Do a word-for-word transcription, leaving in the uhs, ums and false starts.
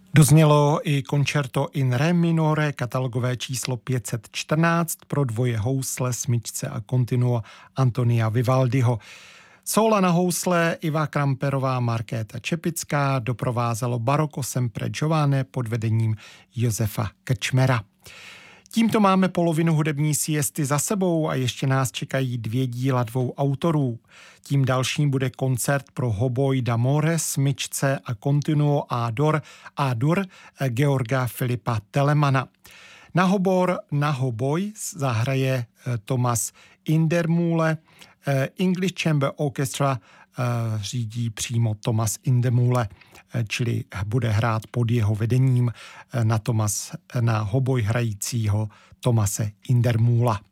Doznělo i koncerto in re minore, katalogové číslo pět set čtrnáct pro dvoje housle, smyčce a continuo Antonia Vivaldiho. Sóla na housle Iva Kramperová, Markéta Čepická, doprovázelo Baroko sempre giovane pod vedením Josefa Krčmera. Tímto máme polovinu hudební siesty za sebou a ještě nás čekají dvě díla dvou autorů. Tím dalším bude koncert pro hoboj d'amore, smyčce a continuo A-dur, A-dur Georga Filipa Telemana. Na hobor, na hoboj zahraje Thomas Indermühle, English Chamber Orchestra řídí přímo Thomas Indermühle, čili bude hrát pod jeho vedením na, Thomas, na hoboj hrajícího Thomase Indermühla.